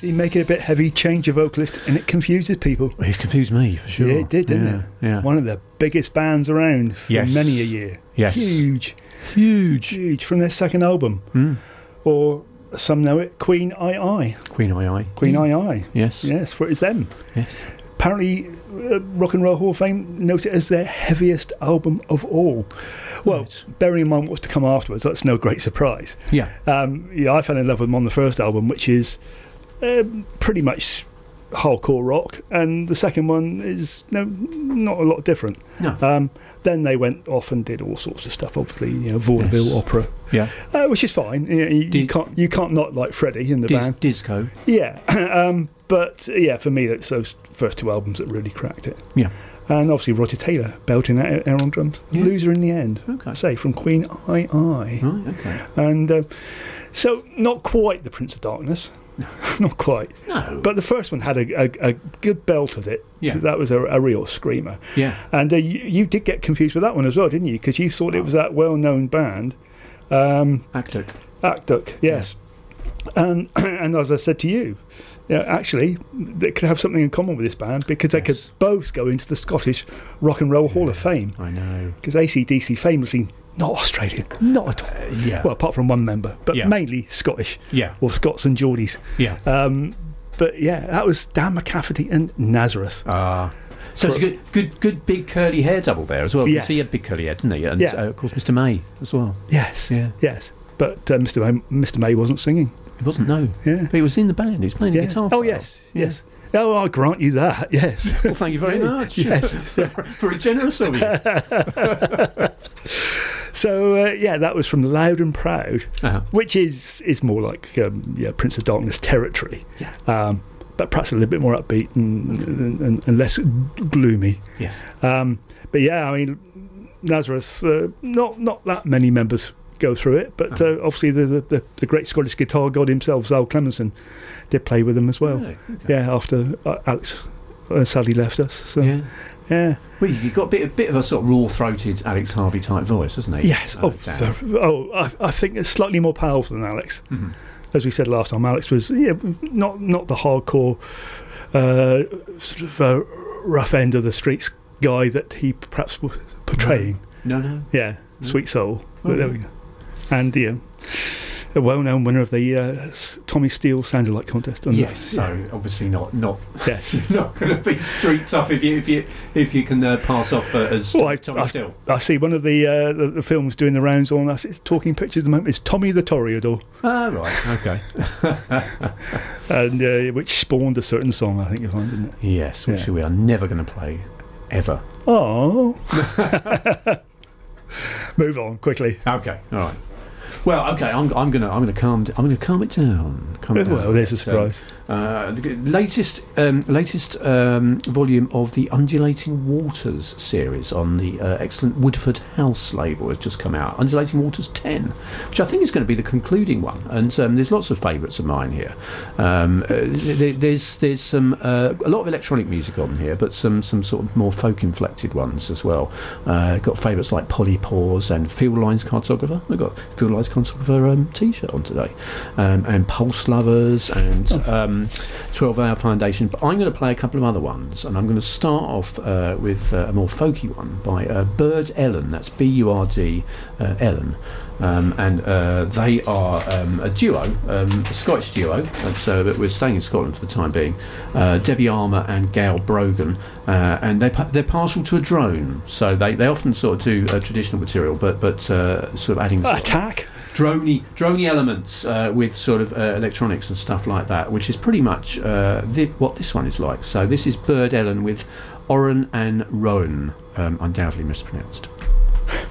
So you make it a bit heavy, change your vocalist, and it confuses people. It confused me, for sure. Yeah, it did, didn't it? Yeah. One of the biggest bands around for many a year. Yes. Huge. From their second album. Or some know it, Queen II. Queen II. Queen II. Yes. Yes, for it's them. Yes. Apparently, Rock and Roll Hall of Fame note it as their heaviest album of all. Well, bearing in mind what's to come afterwards, that's no great surprise. Yeah. I fell in love with them on the first album, which is pretty much hardcore rock, and the second one is not a lot different. No. Then they went off and did all sorts of stuff, obviously, vaudeville, opera, which is fine. You can't not like Freddie in the band. Disco. Yeah, but for me, it's those first two albums that really cracked it. Yeah. And obviously Roger Taylor belting out on drums. Yeah. Loser in the end. Okay. Say, from Queen II. Right, okay. And so not quite the Prince of Darkness. Not quite. No. But the first one had a good belt at it. Yeah. That was a real screamer. Yeah. And you did get confused with that one as well, didn't you? Because you thought it was that well-known band. Akduk, yes. Yeah. And as I said to you, actually, they could have something in common with this band because they could both go into the Scottish Rock and Roll Hall of Fame. I know. Because AC/DC famously not Australian, not at all. Well, apart from one member, but mainly Scottish. Yeah. Or Scots and Geordies. Yeah. But that was Dan McCafferty and Nazareth. So it's a good big curly hair double there as well. Yes. So he had big curly hair, didn't he? And of course, Mr. May as well. Yes. Yeah. Yes. But Mr. May wasn't singing. He wasn't, no. Yeah. But he was in the band. He was playing the guitar. Oh, yes. Yes. Oh, I grant you that, yes. Well, thank you very much. Yes. Very generous of you. So, that was from Loud and Proud, which is more like Prince of Darkness territory. Yeah. But perhaps a little bit more upbeat and less gloomy. Yes. But I mean, Nazareth, not that many members go through it, but obviously the great Scottish guitar god himself, Zal Clemenson, did play with them as well. Really? Okay. After Alex sadly left us. So, yeah. Well, you've got a bit of a sort of raw-throated Alex Harvey type voice, hasn't he? Yes. I think it's slightly more powerful than Alex. Mm-hmm. As we said last time, Alex was not the hardcore sort of rough end of the streets guy that he perhaps was portraying. No. Yeah, sweet soul. But there we go. And a well-known winner of the Tommy Steele Sound Alike contest. Yes, so obviously not yes, not going to be street tough if you can pass off as Tommy Steele. I see one of the films doing the rounds on us. It's talking pictures at the moment. It's Tommy the Toreador. Ah, right, okay. And which spawned a certain song, I think you find, didn't it? Yes, which we are never going to play ever. Oh. Move on quickly. Okay, all right. Well, okay, I'm gonna calm it down. Well, there's a surprise. The latest volume of the Undulating Waters series on the excellent Woodford House label has just come out. Undulating Waters 10, which I think is going to be the concluding one. And there's lots of favourites of mine here. There's some a lot of electronic music on here, but some sort of more folk inflected ones as well. Got favourites like Polypores and Field Lines Cartographer. I've got Field Lines Cartographer t-shirt on today, and Pulse Lovers and 12-Hour Foundation. But I'm going to play a couple of other ones, and I'm going to start off with a more folky one by Bird Ellen. That's B-U-R-D Ellen. And they are a duo, a Scottish duo, but we're staying in Scotland for the time being. Debbie Armour and Gail Brogan, and they're partial to a drone, so they often sort of do traditional material, but sort of adding attack droney elements with sort of electronics and stuff like that, which is pretty much what this one is like. So this is Bird Ellen with Oran and Rowan, undoubtedly mispronounced.